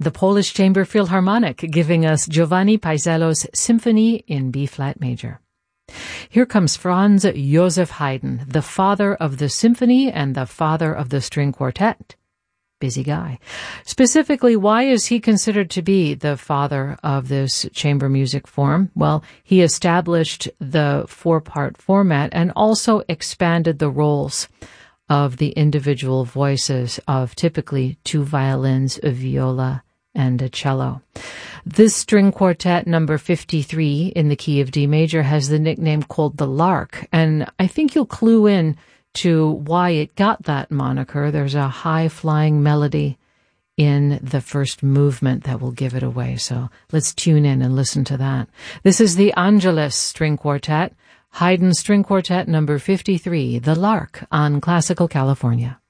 the Polish Chamber Philharmonic, giving us Giovanni Paisello's Symphony in B-flat major. Here comes Franz Joseph Haydn, the father of the symphony and the father of the string quartet. Busy guy. Specifically, why is he considered to be the father of this chamber music form? Well, he established the four-part format and also expanded the roles of the individual voices of typically two violins, a viola, and a cello. This string quartet, number 53 in the key of D major, has the nickname called the Lark, and I think you'll clue in to why it got that moniker. There's a high-flying melody in the first movement that will give it away, so let's tune in and listen to that. This is the Angelus String Quartet, Haydn String Quartet number 53, The Lark, on Classical California.